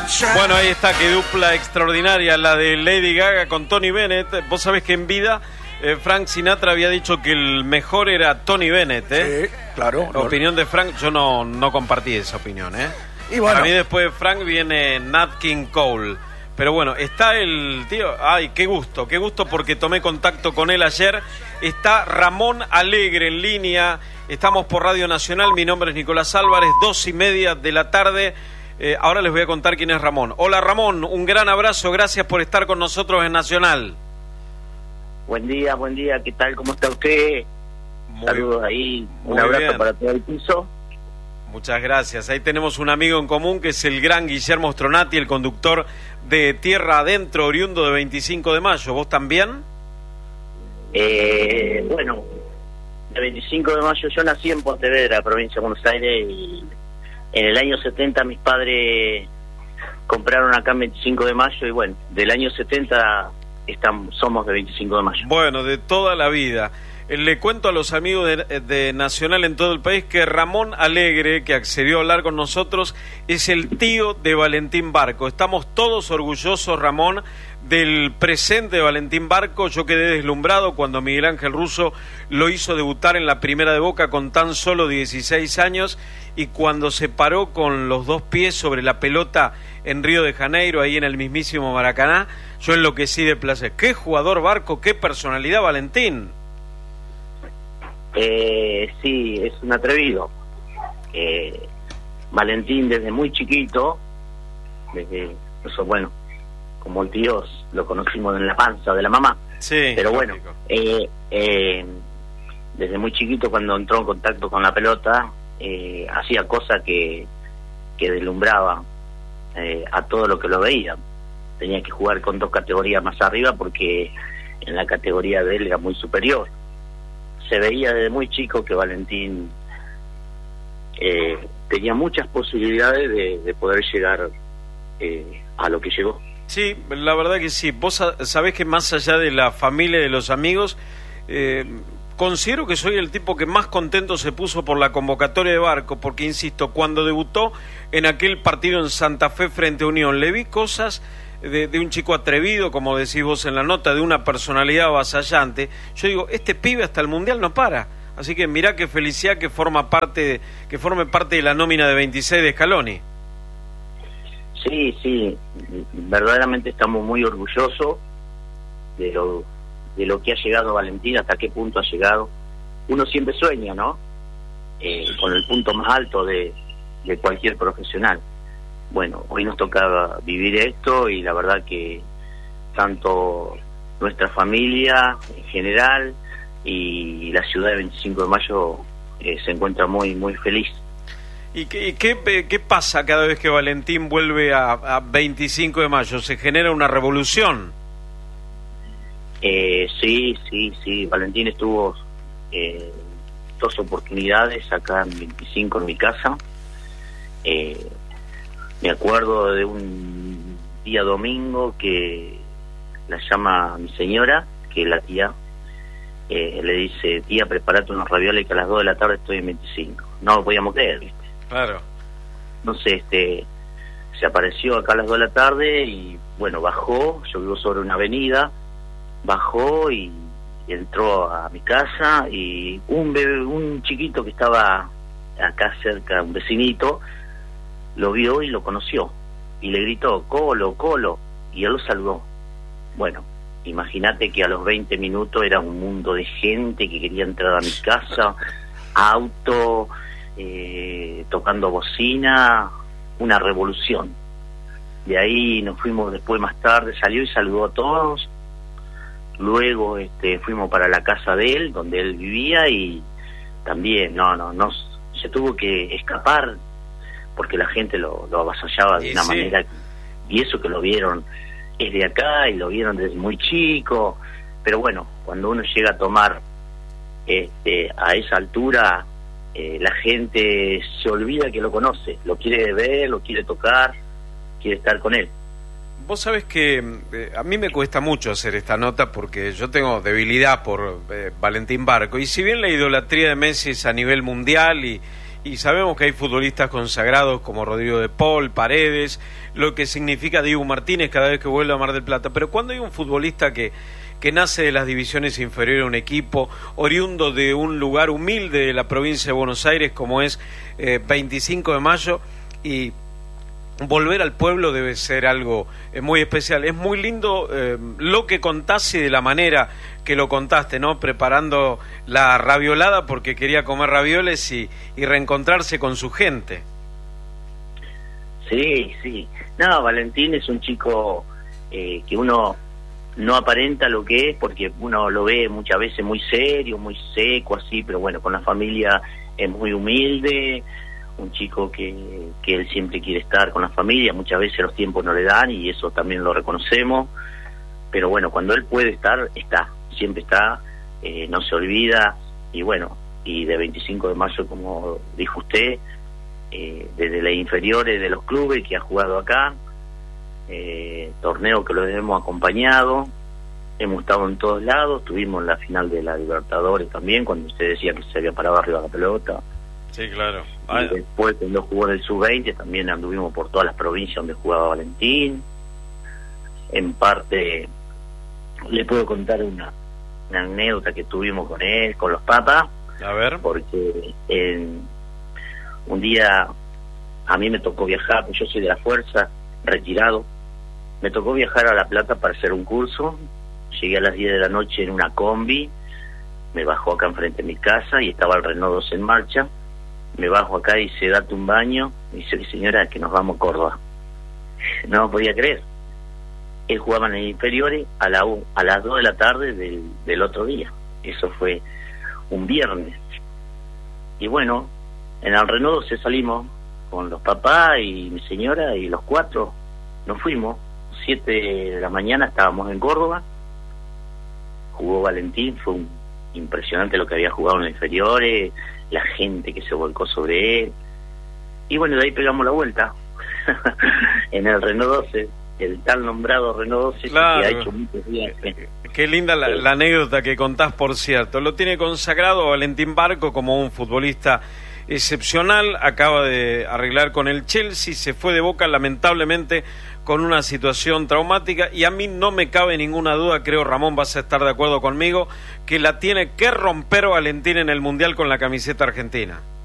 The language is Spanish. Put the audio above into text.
Bueno, ahí está, qué dupla extraordinaria la de Lady Gaga con Tony Bennett. Vos sabés que en vida Frank Sinatra había dicho que el mejor era Tony Bennett, Sí, claro. Opinión de Frank, yo no compartí esa opinión, Y bueno, Para mí después de Frank viene Nat King Cole. Pero bueno, está el tío, ay, qué gusto porque tomé contacto con él ayer. Está Ramón Alegre en línea, estamos por Radio Nacional, mi nombre es Nicolás Álvarez, 2:30 de la tarde. Ahora les voy a contar quién es Ramón. Hola Ramón, un gran abrazo, gracias por estar con nosotros en Nacional. Buen día, ¿qué tal? ¿Cómo está usted? Saludos ahí, un abrazo bien para todo el piso. Muchas gracias. Ahí tenemos un amigo en común que es el gran Guillermo Stronati, el conductor de Tierra Adentro, oriundo de 25 de mayo. ¿Vos también? Bueno, el 25 de mayo yo nací en Pontevedra, provincia de Buenos Aires, y en el año 70 mis padres compraron acá en 25 de mayo y bueno, del año 70 somos de 25 de mayo. Bueno, de toda la vida. Le cuento a los amigos de Nacional en todo el país que Ramón Alegre, que accedió a hablar con nosotros, es el tío de Valentín Barco. Estamos todos orgullosos, Ramón, del presente de Valentín Barco. Yo quedé deslumbrado cuando Miguel Ángel Russo lo hizo debutar en la primera de Boca con tan solo 16 años y cuando se paró con los dos pies sobre la pelota en Río de Janeiro, ahí en el mismísimo Maracaná, yo enloquecí de placer. ¡Qué jugador Barco! ¡Qué personalidad Valentín! Sí, es un atrevido. Valentín desde muy chiquito, eso, bueno, como el tío lo conocimos en la panza de la mamá. Sí, pero bueno, desde muy chiquito cuando entró en contacto con la pelota, hacía cosas que deslumbraba a todo lo que lo veía. Tenía que jugar con 2 categorías más arriba porque en la categoría de él era muy superior. Se veía desde muy chico que Valentín tenía muchas posibilidades de poder llegar a lo que llegó. Sí, la verdad que sí. Vos sabés que más allá de la familia y de los amigos, considero que soy el tipo que más contento se puso por la convocatoria de Barco, porque insisto, cuando debutó en aquel partido en Santa Fe frente a Unión, le vi cosas de un chico atrevido, como decís vos en la nota, de una personalidad avasallante. Yo digo, este pibe hasta el Mundial no para. Así que mirá qué felicidad que forme parte de la nómina de 26 de Scaloni. Sí, verdaderamente estamos muy orgullosos de lo que ha llegado Valentín, hasta qué punto ha llegado. Uno siempre sueña, ¿no? Con el punto más alto de cualquier profesional. Bueno, hoy nos tocaba vivir esto y la verdad que tanto nuestra familia en general y la ciudad de 25 de mayo se encuentra muy, muy feliz. ¿Y qué pasa cada vez que Valentín vuelve a 25 de mayo? ¿Se genera una revolución? Sí. Valentín estuvo 2 oportunidades acá en 25 en mi casa. Me acuerdo de un día domingo que la llama mi señora, que es la tía, le dice: tía, prepárate unos ravioles que a las 2 de la tarde estoy en 25. No lo podíamos creer, ¿viste? Claro. Entonces se apareció acá a las 2 de la tarde y bueno, bajó, yo vivo sobre una avenida, bajó y entró a mi casa y un chiquito que estaba acá cerca, un vecinito, lo vio y lo conoció y le gritó: Colo, Colo, y él lo saludó. Bueno, imagínate que a los 20 minutos era un mundo de gente que quería entrar a mi casa, auto, tocando bocina, una revolución. De ahí nos fuimos después, más tarde, salió y saludó a todos. Luego fuimos para la casa de él, donde él vivía, y también se tuvo que escapar porque la gente lo avasallaba de una manera, y eso que lo vieron es de acá y lo vieron desde muy chico, pero bueno, cuando uno llega a tomar a esa altura, la gente se olvida que lo conoce, lo quiere ver, lo quiere tocar, quiere estar con él. Vos sabés que a mí me cuesta mucho hacer esta nota porque yo tengo debilidad por Valentín Barco, y si bien la idolatría de Messi es a nivel mundial y y sabemos que hay futbolistas consagrados como Rodrigo de Paul, Paredes, lo que significa Diego Martínez cada vez que vuelve a Mar del Plata, pero cuando hay un futbolista que nace de las divisiones inferiores de un equipo, oriundo de un lugar humilde de la provincia de Buenos Aires como es 25 de Mayo, y volver al pueblo debe ser algo muy especial. Es muy lindo lo que contaste y de la manera que lo contaste, ¿no? Preparando la raviolada porque quería comer ravioles y reencontrarse con su gente. Sí, sí. No, Valentín es un chico que uno no aparenta lo que es, porque uno lo ve muchas veces muy serio, muy seco, así, pero bueno, con la familia es muy humilde, un chico que él siempre quiere estar con la familia, muchas veces los tiempos no le dan y eso también lo reconocemos, pero bueno, cuando él puede estar, está, siempre está, no se olvida, y bueno, y de 25 de mayo, como dijo usted, desde las inferiores de los clubes que ha jugado acá, torneo que lo hemos acompañado, hemos estado en todos lados, tuvimos la final de la Libertadores también, cuando usted decía que se había parado arriba de la pelota. Sí, claro. Y después cuando jugó en el Sub-20 también anduvimos por todas las provincias donde jugaba Valentín. En parte le puedo contar una anécdota que tuvimos con él, con los papas. A ver. Porque un día a mí me tocó viajar, pues yo soy de la fuerza, retirado, me tocó viajar a La Plata para hacer un curso. Llegué a las 10 de la noche en una combi, me bajó acá enfrente de mi casa y estaba el Renault 2 en marcha. Me bajo acá y dice, date un baño. Me dice, señora, que nos vamos a Córdoba. No lo podía creer. Él jugaba en las inferiores a las 2 de la tarde del otro día. Eso fue un viernes. Y bueno, en el Renault 12 salimos con los papás y mi señora y los 4 nos fuimos. 7 de la mañana estábamos en Córdoba. Jugó Valentín, fue impresionante lo que había jugado en las inferiores, la gente que se volcó sobre él. Y bueno, de ahí pegamos la vuelta en el Renault 12, el tal nombrado Renault 12, claro, que ha hecho muchos días. Qué linda la anécdota que contás, por cierto. Lo tiene consagrado a Valentín Barco como un futbolista excepcional. Acaba de arreglar con el Chelsea, se fue de Boca lamentablemente con una situación traumática, y a mí no me cabe ninguna duda, creo Ramón vas a estar de acuerdo conmigo, que la tiene que romper Valentín en el Mundial con la camiseta argentina.